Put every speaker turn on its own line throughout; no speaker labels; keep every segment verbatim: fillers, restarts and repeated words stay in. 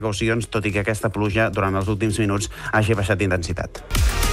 Precaucions, tot i que aquesta pluja durant els últims minuts hagi baixat d'intensitat.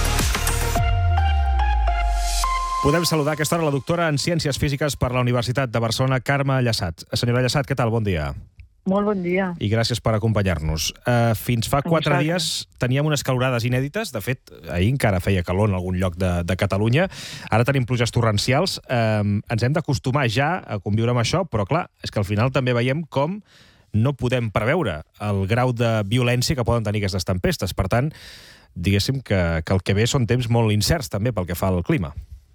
Podem saludar a aquesta hora la doctora en Ciències Físiques per la Universitat de Barcelona, Carme Llassat. Senyora Llassat, què tal? Bon dia.
Molt bon dia.
I gràcies per acompanyar-nos. Uh, fins fa quatre dies teníem unes calorades inèdites. De fet, ahir encara feia calor en algun lloc de, de Catalunya. Ara tenim pluges torrencials. Uh, ens hem d'acostumar ja a conviure amb això, però clar, és que al final també veiem com no podem preveure el grau de violència que poden tenir aquestes tempestes. Per tant, diguéssim que, que el que ve són temps molt incerts també pel que fa al clima.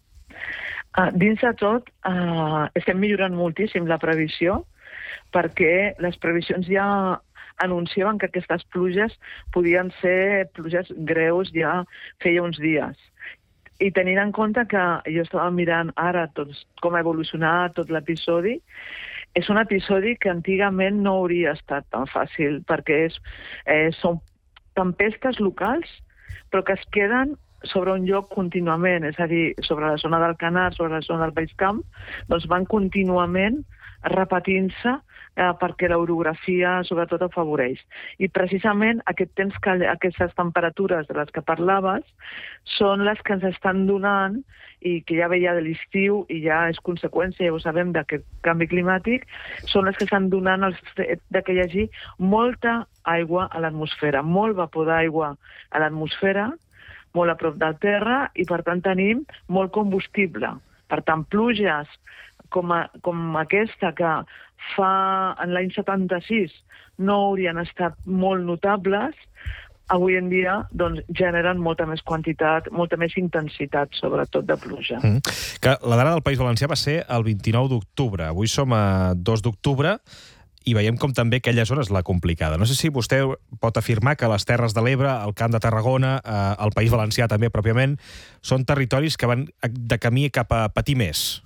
Uh, dins de tot, uh, estem millorant moltíssim la previsió, perquè les previsions ja anunciaven que aquestes pluges podien ser pluges greus ja feia uns dies. I tenint en compte que jo estava mirant ara tots, com ha evolucionat tot l'episodi, és un episodi que antigament no hauria estat tan fàcil, perquè és, eh, són tempestes locals, però que es queden sobre un lloc contínuament, és a dir, sobre la zona del Canар, sobre la zona del Baix Camp, doncs van contínuament repetint-se eh, perquè l'orografia sobretot afavoreix. I precisament aquest temps que, aquestes temperatures de les que parlaves són les que ens estan donant, i que ja veia de l'estiu i ja és conseqüència, ja ho sabem, d'aquest canvi climàtic, són les que estan donant el fet de que hi hagi molta aigua a l'atmosfera, molt vapor d'aigua a l'atmosfera, molt a prop del terra, i per tant tenim molt combustible. Per tant, pluges com, a, com aquesta que fa en l'any setanta-sis no haurien estat molt notables, avui en dia doncs, generen molta més quantitat, molta més intensitat, sobretot de pluja.
Mm. Que la data del País Valencià va ser el vint-i-nou d'octubre. Avui som a dos d'octubre, i veiem com també aquella zona és la complicada. No sé si vostè pot afirmar que les Terres de l'Ebre, el Camp de Tarragona, eh, el País Valencià també pròpiament, són territoris que van de camí cap a patir més.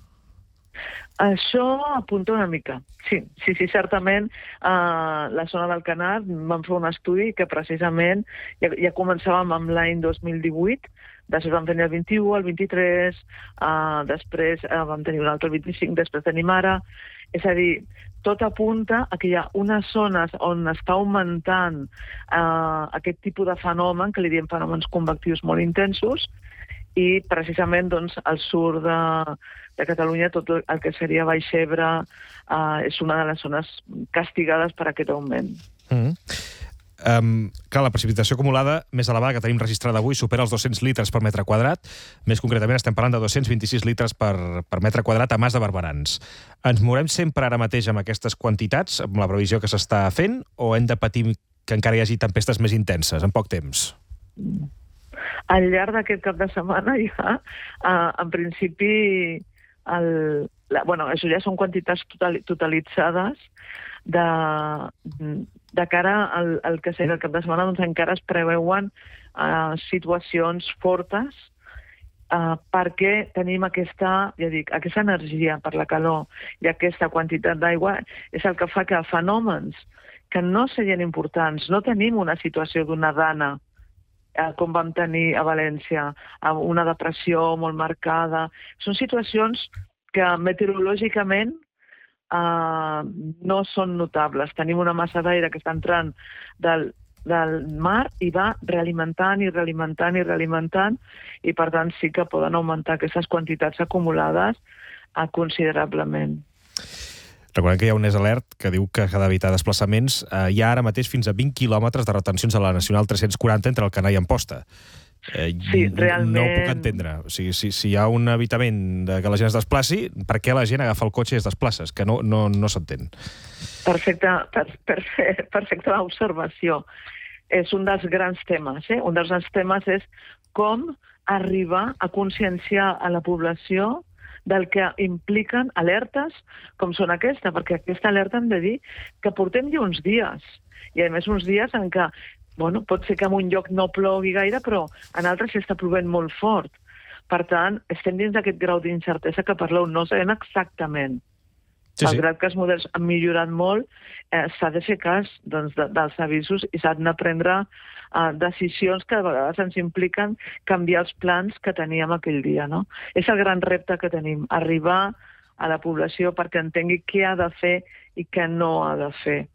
Això apunta una mica. Sí, sí, sí, certament eh, la zona del Canар vam fer un estudi que precisament ja, ja començàvem amb l'any dos mil divuit, després vam tenir el vint-i-u, el vint-i-tres, eh, després eh, vam tenir un altre el vint-i-cinc, després tenim ara. És a dir, tot apunta a que hi ha unes zones on està augmentant eh, aquest tipus de fenomen, que li diem fenòmens convectius molt intensos, i precisament doncs, al sud de, de Catalunya, tot el que seria Baix Ebre, eh, és una de les zones castigades per aquest augment.
Mm. Um, clar, la precipitació acumulada més elevada que tenim registrada avui supera els dos-cents litres per metre quadrat. Més concretament estem parlant de dos-cents vint-i-sis litres per, per metre quadrat a Mas de Barberans. Ens movem sempre ara mateix amb aquestes quantitats, amb la previsió que s'està fent, o hem de patir que encara hi hagi tempestes més intenses en poc temps?
Al llarg d'aquest cap de setmana ja, uh, en principi, el, la, bueno, això ja són quantitats total, totalitzades de, de cara al, al que serà el cap de setmana, doncs encara es preveuen uh, situacions fortes uh, perquè tenim aquesta, ja dic, aquesta energia per la calor i aquesta quantitat d'aigua és el que fa que fenòmens que no serien importants, no tenim una situació d'una dana uh, com vam tenir a València, amb una depressió molt marcada. Són situacions que meteorològicament Uh, no són notables. Tenim una massa d'aire que està entrant del, del mar i va realimentant i realimentant i realimentant, i per tant sí que poden augmentar aquestes quantitats acumulades uh, considerablement.
Recordem que hi ha un E S Alert que diu que ha d'evitar desplaçaments. Uh, hi ha ara mateix fins a vint quilòmetres de retencions a la Nacional tres-cents quaranta entre Alcanar i Amposta. Eh,
sí, realment...
No ho puc entendre. O sigui, si, si hi ha un evitament de que la gent es desplaci, per què la gent agafa el cotxe i es desplaça? És que no, no, no s'entén.
Perfecte, per, per, perfecta observació. És un dels grans temes. Eh? Un dels grans temes és com arribar a conscienciar a la població del que impliquen alertes com són aquesta, perquè aquesta alerta hem de dir que portem ja uns dies, i a més uns dies en què bueno, pot ser que en un lloc no plogui gaire, però en altres s'està plovent molt fort. Per tant, estem dins d'aquest grau d'incertesa que parleu, no sabem exactament. Sí, sí. Malgrat que els models han millorat molt, eh, s'ha de fer cas doncs, de, dels avisos i s'han de prendre eh, decisions que a vegades ens impliquen canviar els plans que teníem aquell dia. No? És el gran repte que tenim, arribar a la població perquè entengui què ha de fer i què no ha de fer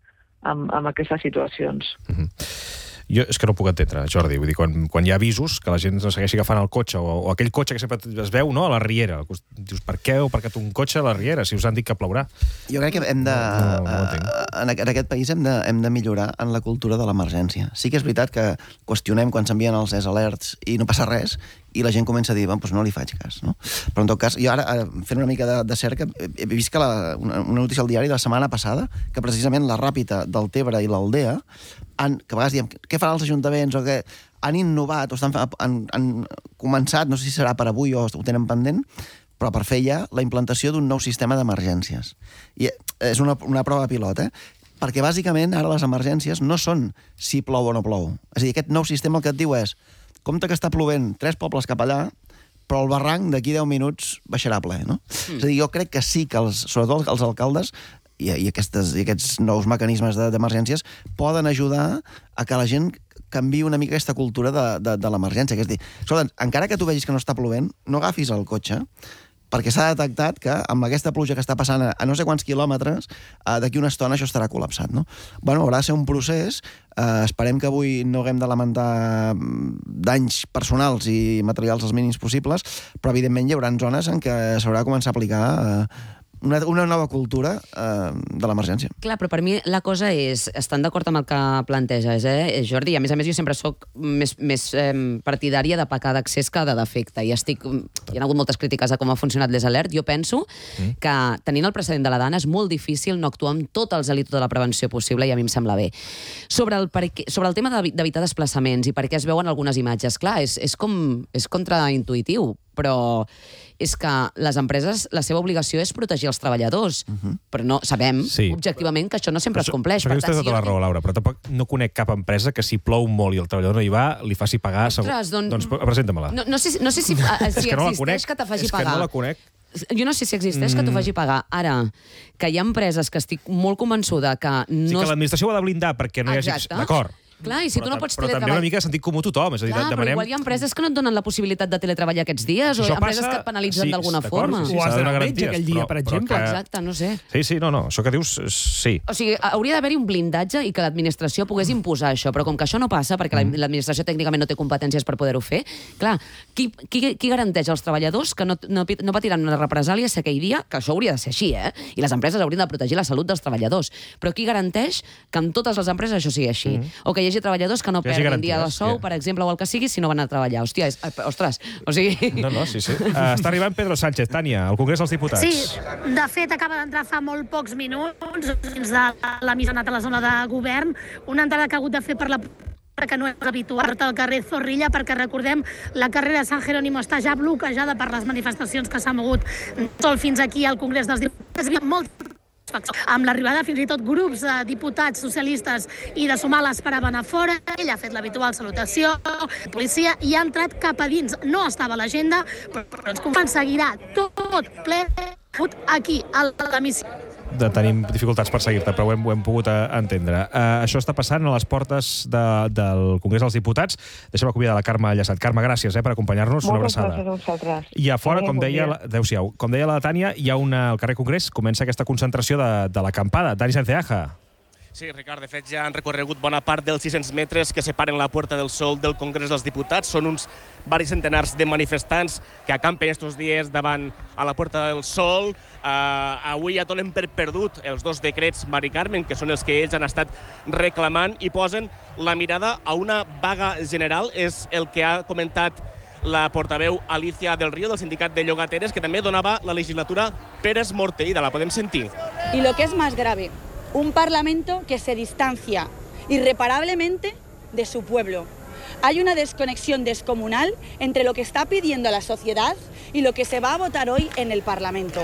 amb, amb aquestes situacions.
Mm-hmm. Jo és que no puc entendre, Jordi, vull dir, quan, quan hi ha avisos que la gent no segueixi agafant el cotxe, o, o aquell cotxe que sempre es veu, no?, a la riera. Dius, per què heu aparcat un cotxe a la riera si us han dit que plourà?
Jo crec que hem de...
No, no, no
en, en aquest país hem de, hem de millorar en la cultura de l'emergència. Sí que és veritat que qüestionem quan s'envien els S-alerts i no passa res, i la gent comença a dir, doncs no li faig cas, no? Però en tot cas, jo ara, ara fent una mica de, de cerca, he vist que la, una, una notícia al diari de la setmana passada, que precisament la Ràpita del Tebre i l'Aldea, han, que a vegades diem, què faran els ajuntaments, o què, han innovat, o estan, han, han començat, no sé si serà per avui o ho tenen pendent, però per fer ja la implantació d'un nou sistema d'emergències. I és una, una prova pilot, eh? Perquè bàsicament ara les emergències no són si plou o no plou. És a dir, aquest nou sistema el que et diu és compte que està plovent tres pobles cap allà, però el barranc d'aquí deu minuts baixarà ple, no? Mm. És a dir, jo crec que sí que, els, sobretot els alcaldes, i, i, aquestes, i aquests nous mecanismes d'emergències poden ajudar a que la gent canviï una mica aquesta cultura de, de, de l'emergència. És a dir, escolta, encara que tu vegis que no està plovent, no agafis el cotxe, perquè s'ha detectat que amb aquesta pluja que està passant a, a no sé quants quilòmetres, eh, d'aquí una estona això estarà col·lapsat, no? Bueno, haurà de ser un procés. Eh, esperem que avui no haguem de lamentar danys personals i materials els mínims possibles, però evidentment hi haurà zones en què s'haurà de començar a aplicar eh, una, una nova cultura eh, de l'emergència.
Clar, però per mi la cosa és, estan d'acord amb el que planteges, eh, Jordi? A més a més, jo sempre sóc més, més eh, partidària de pecar d'accés que de defecte. I estic, hi ha hagut moltes crítiques a com ha funcionat les alert. Jo penso mm. que tenint el precedent de la Dana és molt difícil no actuar amb tot el zel i tota la prevenció possible, i a mi em sembla bé. Sobre el, perquè, sobre el tema d'evitar desplaçaments i per què es veuen algunes imatges, clar, és, és com és contraintuitiu, però és que les empreses, la seva obligació és protegir els treballadors, uh-huh. però no sabem, sí, objectivament, que això no sempre
això,
es compleix.
Això que tens tota la raó, Laura, però tampoc no conec cap empresa que si plou molt i el treballador no hi va, li faci pagar...
Ostres,
doncs, doncs presenta-me-la.
No, no, sé, no sé si, si
que no
existeix que te faci
és
pagar.
És que no la conec.
Jo no sé si existeix que t'ho faci pagar. Ara, que hi ha empreses que estic molt convençuda que no...
Sí, que l'administració ho ha de blindar perquè no hi hagi... D'acord.
Clar, i si
però,
tu no pots
però
teletreballar...
també una mica de sentit comú tothom. És a dir,
clar,
demanem...
però igual hi ha empreses que no et donen la possibilitat de teletreballar aquests dies, o empreses passa... que et penalitzen sí, d'alguna forma.
Sí, sí,
o has d'anar
a
metge aquell dia,
però,
per exemple.
Que...
Exacte, no sé.
Sí, sí, no, no, això que dius, sí.
O sigui, hauria d'haver-hi un blindatge i que l'administració pogués imposar això, però com que això no passa, perquè mm. l'administració tècnicament no té competències per poder-ho fer, clar, qui, qui, qui garanteix als treballadors que no, no, no patiran una represàlia si aquell dia, que això hauria de ser així, eh? I les empreses haurien de protegir la salut dels treballadors, però qui garanteix que en totes les empreses això sigui així? Mm. O que hi hagi treballadors que no que perdin dia de sou, per exemple, o el que sigui, si no van a treballar. Hòstia, és, ostres, o sigui...
No, no, sí, sí. Uh, està arribant Pedro Sánchez, Tània, al Congrés dels Diputats.
Sí, de fet, acaba d'entrar fa molt pocs minuts, dins de la missa anat a la zona de govern, una entrada que ha hagut de fer per la que no és habitual al carrer Zorrilla, perquè recordem, la carrera de Sant Jerónimo està ja bloquejada per les manifestacions que s'han mogut tot fins aquí al Congrés dels Diputats. Hi havia molt amb l'arribada fins i tot grups de diputats socialistes i de Sumar l'esperaven a fora. Ell ha fet l'habitual salutació, policia, i ha entrat cap a dins. No estava a l'agenda, però ens confirmen, seguirà tot ple aquí, a l'hemicicle.
De, tenim dificultats per seguir-te, però ho hem, ho hem pogut uh, entendre. Uh, això està passant a les portes de, del Congrés dels Diputats. Deixem acomiadar la Carme Llaçat. Carme, gràcies eh, per acompanyar-nos. Una abraçada.
Moltes gràcies a vosaltres.
I a fora, com deia, la, adéu-siau, com deia la Tània, hi ha una, al carrer Congrés comença aquesta concentració de, de l'acampada. Dani Sanceaja.
Sí, Ricard, de fet ja han recorregut bona part dels sis-cents metres que separen la Puerta del Sol del Congrés dels Diputats. Són uns varis centenars de manifestants que acampen estos dies davant a la Puerta del Sol. Uh, avui ja donen per perdut els dos decrets Mari Carmen, que són els que ells han estat reclamant, i posen la mirada a una vaga general. És el que ha comentat la portaveu Alicia del Río, del sindicat de llogateres, que també donava la legislatura per esmorteïda. La podem sentir.
Y lo que es más grave, un Parlamento que se distancia irreparablemente de su pueblo. Hay una desconexión descomunal entre lo que está pidiendo la sociedad y lo que se va a votar hoy en el Parlamento.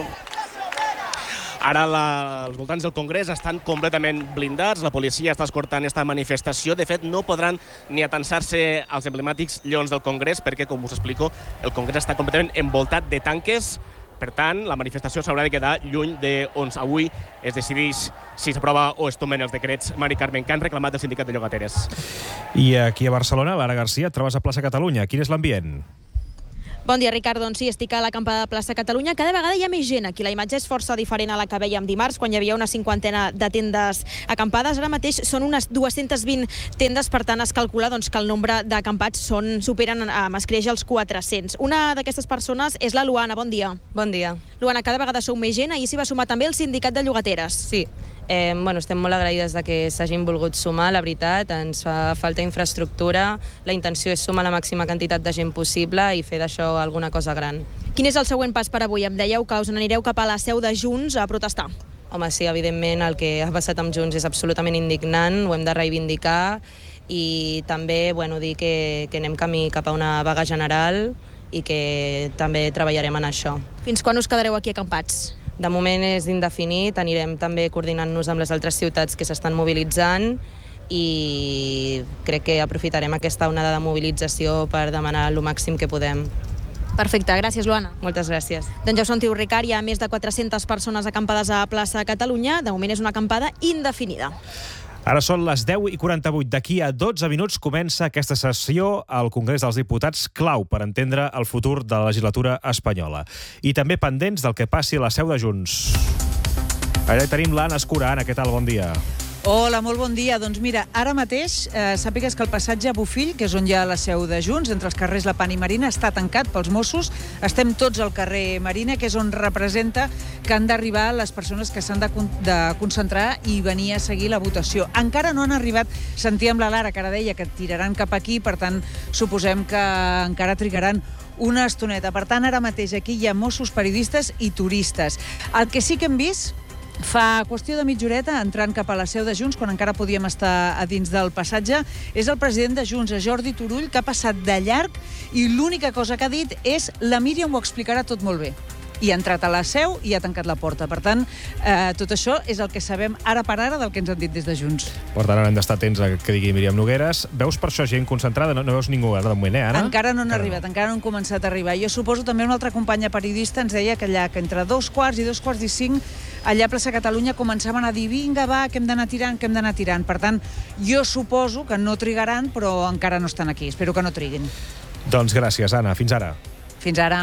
Ara la, els voltants del Congrés estan completament blindats, la policia està escortant aquesta manifestació. De fet, no podran ni atensar-se als emblemàtics lleons del Congrés perquè, com us explico, el Congrés està completament envoltat de tanques. Per tant, la manifestació s'haurà de quedar lluny d'on avui es decideix si s'aprova o es tomen els decrets Mari Carmen, que han reclamat el sindicat de llogateres.
I aquí a Barcelona, Lara Garcia, et trobes a plaça Catalunya. Quin és l'ambient?
Bon dia, Ricard. Doncs sí, estic a l'acampada de Plaça Catalunya. Cada vegada hi ha més gent aquí. La imatge és força diferent a la que vèiem dimarts, quan hi havia una cinquantena de tendes acampades. Ara mateix són unes dues-centes vint tendes, per tant es calcula doncs, que el nombre d'acampats són, superen, eh, es creix als quatre-cents. Una d'aquestes persones és la Luana. Bon dia.
Bon dia.
Luana, cada vegada sou més gent. Ahir s'hi va sumar també el sindicat de llogateres.
Sí. Eh, bueno, estem molt agraïdes de que s'hagin volgut sumar, la veritat, ens fa falta infraestructura, la intenció és sumar la màxima quantitat de gent possible i fer d'això alguna cosa gran.
Quin és el següent pas per avui? Em dèieu que us n'anireu cap a la seu de Junts a protestar.
Home, sí, evidentment el que ha passat amb Junts és absolutament indignant, ho hem de reivindicar i també bueno, dir que, que anem camí cap a una vaga general i que també treballarem en això.
Fins quan us quedareu aquí acampats?
De moment és indefinit, anirem també coordinant-nos amb les altres ciutats que s'estan mobilitzant i crec que aprofitarem aquesta onada de mobilització per demanar el màxim que podem.
Perfecte, gràcies, Luana.
Moltes gràcies.
Doncs ja ho sentiu, Ricard, hi ha més de quatre-centes persones acampades a Plaça Catalunya. De moment és una acampada indefinida.
Ara són les deu i quaranta-vuit. D'aquí a dotze minuts comença aquesta sessió al Congrés dels Diputats, clau per entendre el futur de la legislatura espanyola. I també pendents del que passi a la seu de Junts. Allà hi tenim l'Anna Escura. Anna, què tal? Bon dia.
Hola, molt bon dia. Doncs mira, ara mateix eh, sàpigues que el passatge Bofill, que és on hi ha la seu de Junts, entre els carrers La Pan i Marina, està tancat pels Mossos. Estem tots al carrer Marina, que és on representa que han d'arribar les persones que s'han de, de concentrar i venir a seguir la votació. Encara no han arribat, sentíem la Lara, que ara deia que tiraran cap aquí, per tant, suposem que encara trigaran una estoneta. Per tant, ara mateix aquí hi ha Mossos, periodistes i turistes. El que sí que hem vist fa qüestió de mitja horeta, entrant cap a la seu de Junts, quan encara podíem estar a dins del passatge, és el president de Junts, Jordi Turull, que ha passat de llarg i l'única cosa que ha dit és la Míriam ho explicarà tot molt bé. I ha entrat a la seu i ha tancat la porta. Per tant, eh, tot això és el que sabem ara per ara del que ens han dit des de Junts.
Per tant, ara hem d'estar atents a que digui Míriam Nogueres. Veus per això gent concentrada? No, no veus ningú ara de moment, eh, Anna?
Encara no han arribat, no. encara no han començat a arribar. Jo suposo també una altra companya periodista ens deia que allà, que entre dos quarts i dos quarts i cinc, allà a Plaça Catalunya començaven a dir vinga, va, que hem d'anar tirant, que hem d'anar tirant. Per tant, jo suposo que no trigaran, però encara no estan aquí. Espero que no triguin.
Doncs gràcies, Anna. Fins ara.
Fins ara.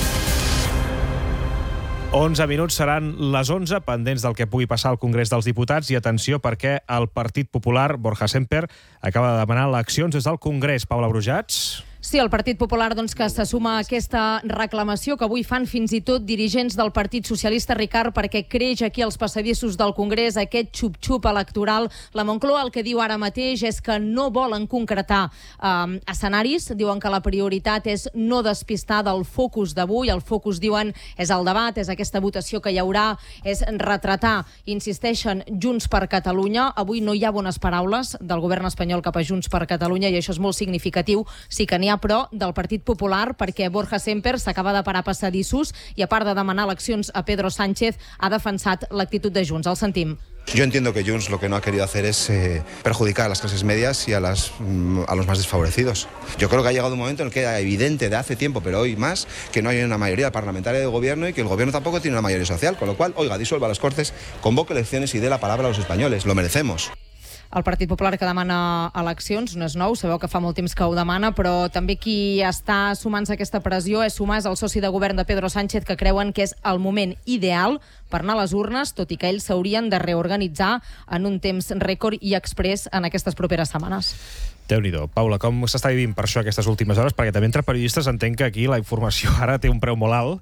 onze minuts seran les onze, pendents del que pugui passar al Congrés dels Diputats, i atenció perquè el Partit Popular, Borja Semper, acaba de demanar eleccions des del Congrés. Paula Brujats.
Sí, el Partit Popular doncs, que se suma a aquesta reclamació que avui fan fins i tot dirigents del Partit Socialista, Ricard, perquè creix aquí als passadissos del Congrés aquest xup-xup electoral. La Moncloa el que diu ara mateix és que no volen concretar eh, escenaris. Diuen que la prioritat és no despistar del focus d'avui. El focus, diuen, és el debat, és aquesta votació que hi haurà, és retratar, insisteixen, Junts per Catalunya. Avui no hi ha bones paraules del govern espanyol cap a Junts per Catalunya i això és molt significatiu. Sí que n'hi ha, però, del Partit Popular, perquè Borja Semper s'acaba de parar passadissos i, a part de demanar eleccions a Pedro Sánchez, ha defensat l'actitud de Junts. El sentim.
Yo entiendo que Junts lo que no ha querido hacer es eh, perjudicar a las clases medias y a, las, a los más desfavorecidos. Yo creo que ha llegado un momento en el que era evidente de hace tiempo, pero hoy más, que no hay una mayoría parlamentaria de gobierno y que el gobierno tampoco tiene una mayoría social, con lo cual, oiga, disuelva las Cortes, convoque elecciones y dé la palabra a los españoles. Lo merecemos.
El Partit Popular que demana eleccions no és nou, sabeu que fa molt temps que ho demana, però també qui està sumant-se a aquesta pressió és sumar el soci de govern de Pedro Sánchez, que creuen que és el moment ideal per anar a les urnes, tot i que ells s'haurien de reorganitzar en un temps rècord i exprés en aquestes properes setmanes.
Déu-n'hi-do. Paula, com s'està vivint per això aquestes últimes hores? Perquè també entre periodistes entenc que aquí la informació ara té un preu molt alt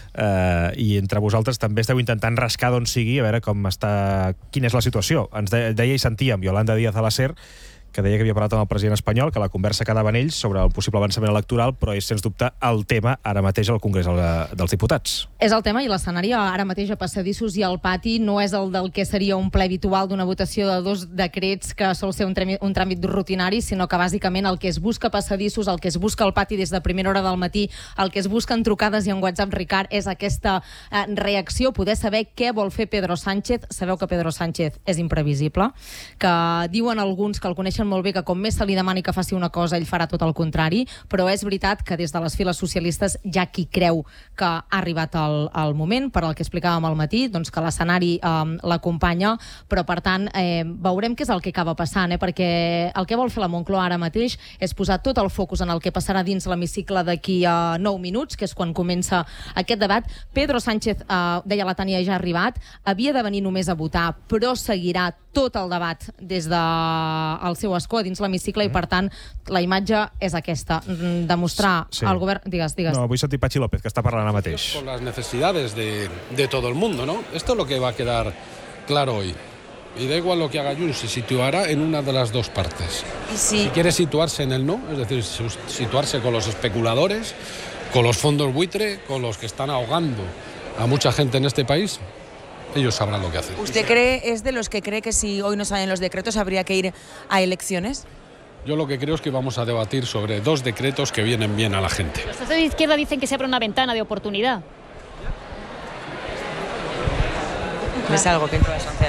eh, i entre vosaltres també esteu intentant rascar d'on sigui, a veure com està, quina és la situació. Ens de, deia i sentíem Yolanda Díaz de la SER, que deia que havia parlat amb el president espanyol, que la conversa quedava en ells sobre el possible avançament electoral, però és, sens dubte, el tema ara mateix al Congrés dels Diputats.
És el tema i l'escenari ara mateix a passadissos i al pati no és el del que seria un ple habitual d'una votació de dos decrets que sol ser un tràmit, un tràmit rutinari, sinó que bàsicament el que es busca a passadissos, el que es busca al pati des de primera hora del matí, el que es busca en trucades i en WhatsApp, Ricard, és aquesta eh, reacció, poder saber què vol fer Pedro Sánchez. Sabeu que Pedro Sánchez és imprevisible, que diuen alguns que el coneixen coneixen molt bé que com més se li demani que faci una cosa, ell farà tot el contrari, però és veritat que des de les files socialistes hi ha qui creu que ha arribat el, el moment, per al que explicàvem al matí, doncs que l'escenari eh, l'acompanya, però per tant eh, veurem què és el que acaba passant, eh, perquè el que vol fer la Moncloa ara mateix és posar tot el focus en el que passarà dins l'hemicicle d'aquí a nou minuts, que és quan comença aquest debat. Pedro Sánchez, eh, deia la Tània, ja ha arribat, havia de venir només a votar, però seguirà tot el debat des del seu escó dins l'hemicicle, mm. i per tant la imatge és aquesta, demostrar
sí.
al govern... Digues, digues.
No, vull sentir Patxi López, que està parlant ara mateix.
Con las necesidades de, de todo el mundo, ¿no? Esto es lo que va a quedar claro hoy. Y da igual lo que haga Junts, se situará en una de las dos partes.
¿Y si...
si quiere situarse en el no, es decir, situarse con los especuladores, con los fondos buitre, con los que están ahogando a mucha gente en este país, ellos sabrán lo que hacen.
¿Usted cree, es de los que cree que si hoy no salen los decretos habría que ir a elecciones?
Yo lo que creo es que vamos a debatir sobre dos decretos que vienen bien a la gente.
Los socios de izquierda dicen que se abre una ventana de oportunidad.
Es algo que entra en Sánchez.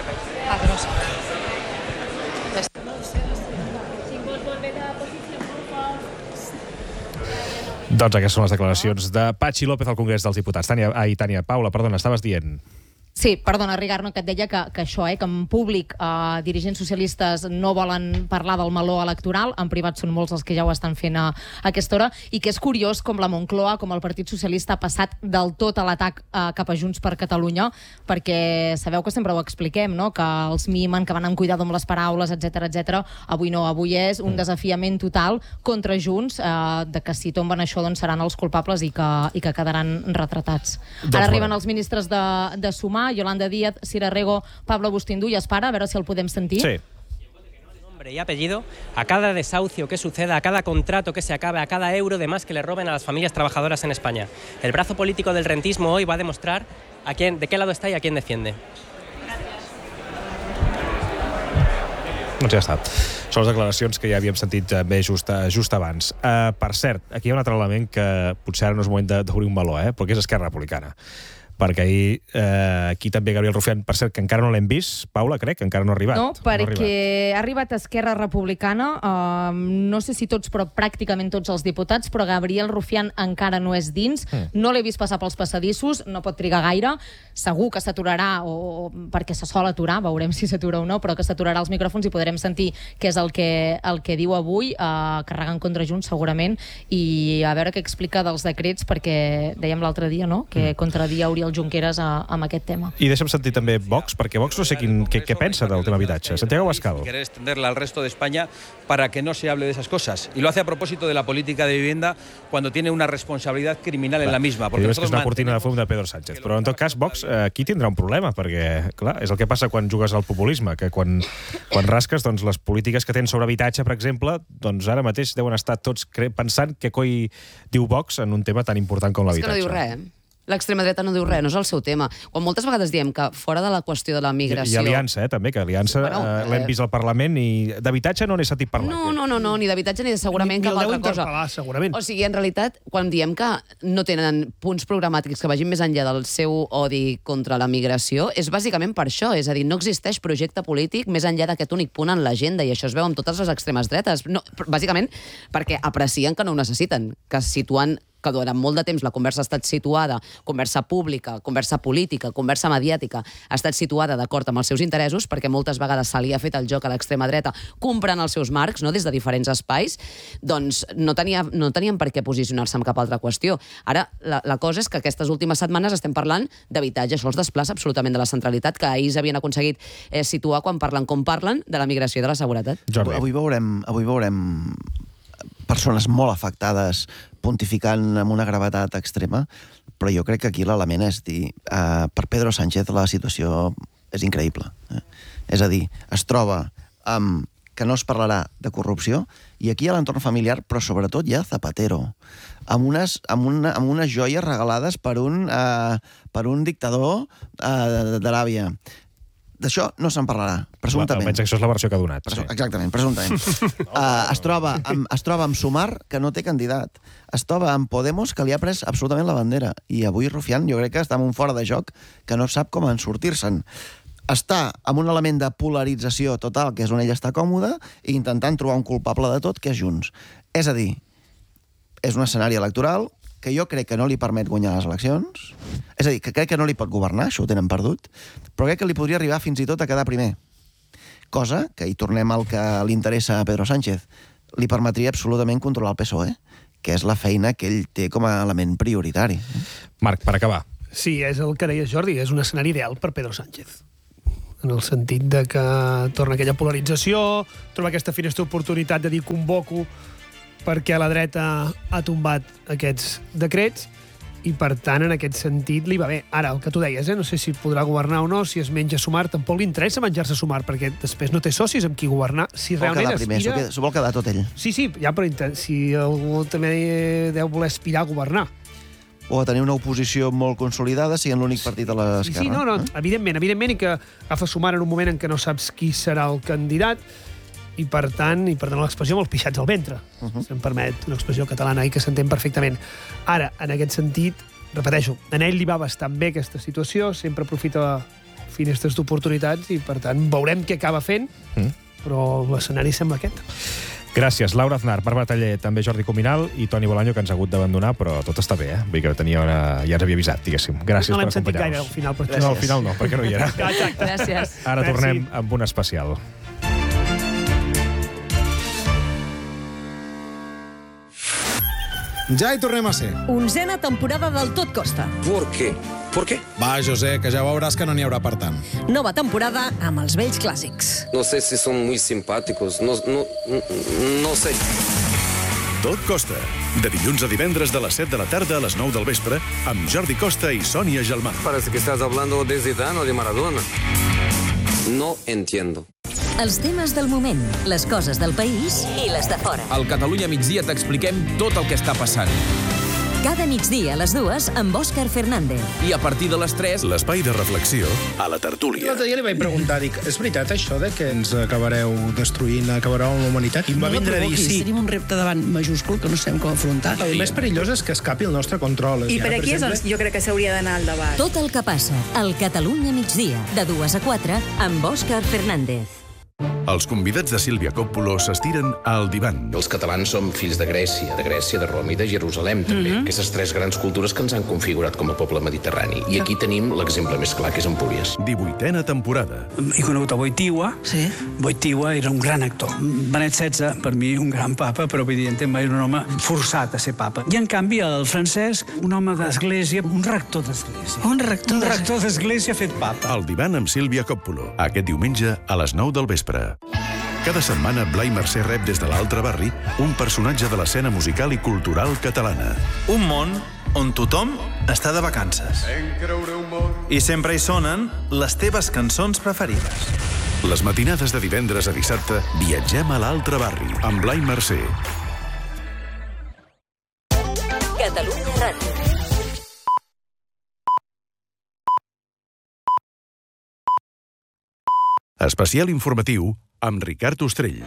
Doncs aquestes són les declaracions de Patxi López al Congrés dels Diputats. Tània, ai, Tània, Paula, perdona, estaves dient...
Sí, perdona, Ricardo, que et deia que, que això, eh, que en públic eh, dirigents socialistes no volen parlar del meló electoral, en privat són molts els que ja ho estan fent a, a aquesta hora, i que és curiós com la Moncloa, com el Partit Socialista, ha passat del tot a l'atac eh, cap a Junts per Catalunya, perquè sabeu que sempre ho expliquem, no?, que els mimen, que van amb cuidado amb les paraules, etcètera, etcètera. Avui no, avui és un desafiament total contra Junts, eh, de que si tomben això doncs seran els culpables i que, i que quedaran retratats.
Doncs
Ara arriben
bueno.
els ministres de, de Sumar, Yolanda Díaz, Cira Rego, Pablo Bustín i Espara, a veure si el podem sentir.
Sí.
Nombre y apellido a cada desahucio que suceda, a cada contrato que se acabe, a cada euro de más que le roben a las familias trabajadoras en España. El brazo político del rentismo hoy va a demostrar a quién, de qué lado está y a quién defiende.
Doncs ja està. Són les declaracions que ja havíem sentit bé just, just abans. Uh, per cert, aquí hi ha un altre element que potser ara no és moment d'obrir un meló, eh? Però que és Esquerra Republicana. Perquè ahir, eh, aquí també Gabriel Rufián, per cert, que encara no l'hem vist, Paula, crec, que encara no ha arribat.
No, perquè
no ha
arribat. ha arribat Esquerra Republicana, eh, no sé si tots, però pràcticament tots els diputats, però Gabriel Rufián encara no és dins, mm. no l'he vist passar pels passadissos, no pot trigar gaire, segur que s'aturarà, o, perquè se sol aturar, veurem si s'atura o no, però que s'aturarà els micròfons i podrem sentir què és el que, el que diu avui, eh, carregant contra Junts, segurament, i a veure què explica dels decrets, perquè dèiem l'altre dia, no?, que contradia Oriol Junqueras a, amb aquest tema.
I deixa'm sentir també Vox, perquè Vox no sé quin, què, què pensa del tema habitatge. Santiago Abascal.
Querer extenderla al resto de España para que no se hable de esas cosas. Y lo hace a propósito de la política de vivienda cuando tiene una responsabilidad criminal en la misma.
Perquè és que és una cortina de fum de Pedro Sánchez. Però en tot cas, Vox eh, aquí tindrà un problema, perquè, clar, és el que passa quan jugues al populisme, que quan, quan rasques, doncs les polítiques que tens sobre habitatge, per exemple, doncs ara mateix deuen estar tots pensant que coi diu Vox en un tema tan important com l'habitatge.
És que no diu res, eh? L'extrema dreta no diu res, no és el seu tema. Quan moltes vegades diem que fora de la qüestió de la migració...
I, i Aliança, eh, també, que Aliança bueno, eh, l'hem vist al Parlament i d'habitatge no n'he sentit parlar.
No, no, no, no, ni d'habitatge ni de segurament ni, cap ni altra cosa.
Segurament.
O sigui, en realitat, quan diem que no tenen punts programàtics que vagin més enllà del seu odi contra la migració, és bàsicament per això, és a dir, no existeix projecte polític més enllà d'aquest únic punt en l'agenda, i això es veu amb totes les extremes dretes. No, bàsicament perquè aprecien que no ho necessiten, que situen que durant molt de temps la conversa ha estat situada, conversa pública, conversa política, conversa mediàtica, ha estat situada d'acord amb els seus interessos, perquè moltes vegades se li ha fet el joc a l'extrema dreta comprant els seus marcs, no?, des de diferents espais, doncs no, tenia, no tenien per què posicionar-se en cap altra qüestió. Ara, la, la cosa és que aquestes últimes setmanes estem parlant d'habitatge, això els desplaça absolutament de la centralitat que ahir havien aconseguit eh, situar quan parlen com parlen de la migració i de la seguretat.
Jordi. Avui veurem, avui veurem persones molt afectades pontificant amb una gravetat extrema, però jo crec que aquí l'element és dir, eh, per Pedro Sánchez la situació és increïble. Eh? És a dir, es troba amb que no es parlarà de corrupció, i aquí a l'entorn familiar, però sobretot hi ha Zapatero, amb unes, amb una, amb unes joies regalades per un, eh, per un dictador eh, d'Aràbia. D'això no se'n parlarà, presumptament.
Almenys això és la versió que ha donat.
Presu exactament, presumptament. uh, es, troba amb, es troba amb Sumar, que no té candidat. Es troba amb Podemos, que li ha pres absolutament la bandera. I avui Rufián jo crec que està en un fora de joc que no sap com en sortir-se'n. està amb un element de polarització total, que és on ell està còmode, i intentant trobar un culpable de tot, que és Junts. És a dir, és un escenari electoral que jo crec que no li permet guanyar les eleccions, és a dir, que crec que no li pot governar, això ho tenen perdut, però crec que li podria arribar fins i tot a quedar primer. Cosa que, i tornem al que li interessa a Pedro Sánchez, li permetria absolutament controlar el P S O E, que és la feina que ell té com a element prioritari.
Marc, per acabar.
Sí, és el que deia Jordi, és un escenari ideal per Pedro Sánchez. En el sentit de que torna aquella polarització, troba aquesta finestra d'oportunitat de dir convoco perquè la dreta ha tombat aquests decrets i, per tant, en aquest sentit li va bé. Ara, el que tu deies, eh? no sé si podrà governar o no, si es menja Sumar, tampoc li interessa menjar-se Sumar, perquè després no té socis amb qui governar. Si
Vol
realment
quedar primer,
aspira...
s'ho vol quedar tot ell.
Sí, sí, ja, però si algú també deu voler aspirar a governar.
O a tenir una oposició molt consolidada, siguent l'únic partit a l'esquerra.
Sí, sí, no, no, evidentment, evidentment, i que agafa Sumar en un moment en què no saps qui serà el candidat, i per tant, i per tant l'expressió amb els pixats al ventre, uh -huh. si em permet, una expressió catalana i que s'entén perfectament. Ara, en aquest sentit, repeteixo, a ell li va bastant bé aquesta situació, sempre aprofita finestres d'oportunitats i, per tant, veurem què acaba fent, mm. però l'escenari sembla aquest.
Gràcies, Laura Aznar, Bàrbara Taller, també Jordi Cuminal i Toni Bolaño, que ens ha hagut d'abandonar, però tot està bé, eh? Vull dir que tenia una... ja ens havia avisat, diguéssim. Gràcies
no
per
acompanyar-nos. No l'hem sentit gaire al final, però...
No, al final no, perquè no hi era.
Exacte.
Gràcies.
Ara
Merci.
tornem amb un especial.
Ja hi tornem a ser.
Onzena temporada del Tot Costa.
¿Por qué? ¿Por qué? Va, José, que ja veuràs que no n'hi haurà per tant.
Nova temporada amb els vells clàssics.
No sé si son muy simpáticos, no, no, no sé.
Tot Costa, de dilluns a divendres de les set de la tarda a les nou del vespre, amb Jordi Costa i Sònia Gelmà.
Parece que estás hablando de Zidane o de Maradona. No entiendo.
Els temes del moment, les coses del país i les de fora.
Al Catalunya migdia t'expliquem tot el que està passant.
Cada migdia a les dues amb Òscar Fernández.
I a partir de les tres...
L'espai de reflexió a la tertúlia.
L'altre dia li vaig preguntar, dic, és veritat això de que ens acabareu destruint, acabareu amb la humanitat? I em va
no
vindre a dir sí.
Tenim un repte davant majúscul que no sabem com afrontar.
El més perillós és que escapi el nostre control.
I per aquí és on jo crec que s'hauria d'anar al debat.
Tot el que passa al Catalunya migdia, de dues a quatre, amb Òscar Fernández.
Els convidats de Sílvia Coppola s'estiren al divan.
Els catalans som fills de Grècia, de Grècia, de Roma i de Jerusalem, també. Mm -hmm. Aquestes tres grans cultures que ens han configurat com a poble mediterrani. I aquí tenim l'exemple més clar, que és Empúries.
divuitena temporada.
He conegut a Wojtyła.
Sí?
Wojtyła era un gran actor. Benet setze, per mi, un gran papa, però evidentment va ser un home forçat a ser papa. I, en canvi, el Francesc, un home d'església, un rector d'església.
Un rector
Un rector d'església fet papa.
El divan amb Sílvia Coppola. Aquest diumenge a les nou del vespre. Cada setmana, Blai Mercè rep des de l'altre barri un personatge de l'escena musical i cultural catalana.
Un món on tothom està de vacances. I sempre hi sonen les teves cançons preferides.
Les matinades de divendres a dissabte viatgem a l'altre barri amb Blai Mercè.
Catalunya Ràdio.
Especial informatiu amb Ricard Ostrell.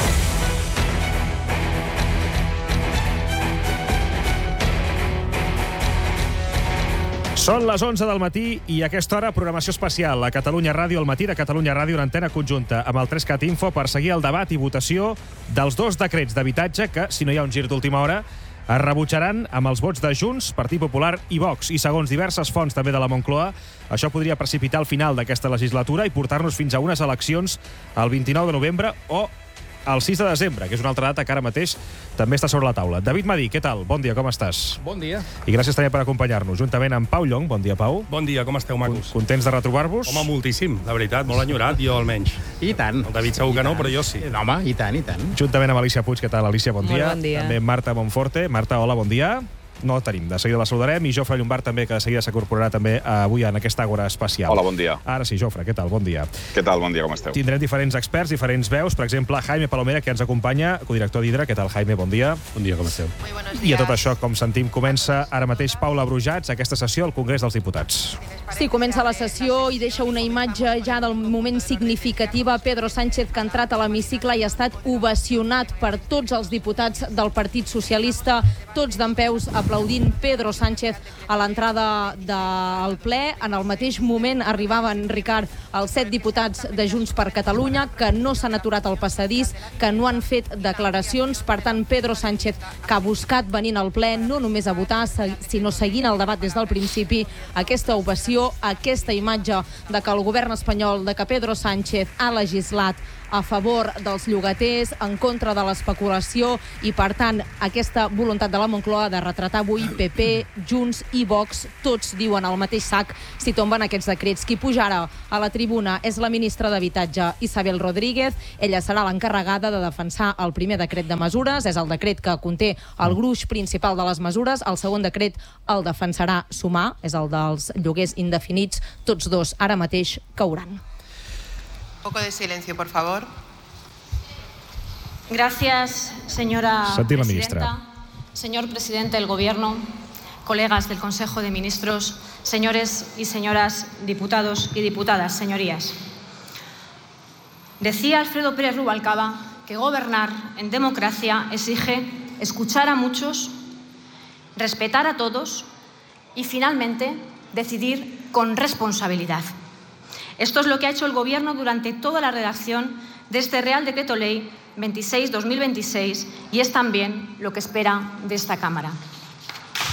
Són les onze del matí i a aquesta hora programació especial a Catalunya Ràdio, al matí de Catalunya Ràdio, una antena conjunta amb el tres cat Info per seguir el debat i votació dels dos decrets d'habitatge que, si no hi ha un gir d'última hora, es rebutjaran amb els vots de Junts, Partit Popular i Vox. I segons diverses fonts també de la Moncloa, això podria precipitar el final d'aquesta legislatura i portar-nos fins a unes eleccions el vint-i-nou de novembre o el sis de desembre, que és una altra data que ara mateix també està sobre la taula. David Madí, què tal? Bon dia, com estàs?
Bon dia.
I gràcies també per acompanyar-nos, juntament amb Pau Llong. Bon dia, Pau.
Bon dia, com esteu, macos?
Contents de retrobar-vos?
Home, moltíssim, la veritat, molt enyorat, jo almenys.
I tant.
El David segur que no, però jo sí.
Home, i tant, i tant.
Juntament amb Alicia Puig, què tal, Alicia? Bon dia.
Molt bon dia.
També Marta Monforte. Marta, hola, bon dia. No la tenim, de seguida la saludarem, i Jofre Llombard també, que de seguida s'incorporarà també avui en aquesta àgora especial.
Hola, bon dia.
Ara sí, Jofre, què tal? Bon dia.
Què tal? Bon dia, com esteu?
Tindrem diferents experts, diferents veus, per exemple, Jaime Palomera, que ens acompanya, codirector d'Hidra. Què tal, Jaime? Bon dia.
Bon dia, com esteu?
I a tot això, com sentim, comença ara mateix Paula Brujats, aquesta sessió al Congrés dels Diputats.
Sí, comença la sessió i deixa una imatge ja del moment significativa. Pedro Sánchez, que ha entrat a l'hemicicle i ha estat ovacionat per tots els diputats del Partit Socialista, tots dempeus a aplaudint Pedro Sánchez a l'entrada del ple. En el mateix moment arribaven, Ricard, els set diputats de Junts per Catalunya, que no s'han aturat al passadís, que no han fet declaracions. Per tant, Pedro Sánchez, que ha buscat venint al ple no només a votar, sinó seguint el debat des del principi, aquesta ovació, aquesta imatge de que el govern espanyol, de que Pedro Sánchez ha legislat a favor dels llogaters, en contra de l'especulació, i per tant aquesta voluntat de la Moncloa de retratar avui P P, Junts i Vox, tots diuen al mateix sac si tomben aquests decrets. Qui puja ara a la tribuna és la ministra d'Habitatge, Isabel Rodríguez. Ella serà l'encarregada de defensar el primer decret de mesures, és el decret que conté el gruix principal de les mesures. El segon decret el defensarà Sumar, és el dels lloguers indefinits. Tots dos ara mateix cauran.
Un poco de silencio, por favor. Gracias, señora
Santi, la
presidenta.
ministra.
Señor presidente del Gobierno, colegas del Consejo de Ministros, señores y señoras diputados y diputadas, señorías. Decía Alfredo Pérez Rubalcaba que gobernar en democracia exige escuchar a muchos, respetar a todos y, finalmente, decidir con responsabilidad. Esto es lo que ha hecho el Gobierno durante toda la redacción de este Real Decreto Ley veintiséis barra dos mil veintiséis y es también lo que espera de esta Cámara.